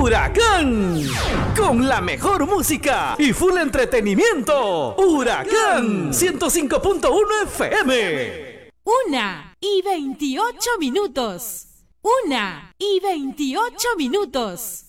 Huracán, con la mejor música y full entretenimiento. Huracán 105.1 FM. 1:28 minutos. 1:28 minutos.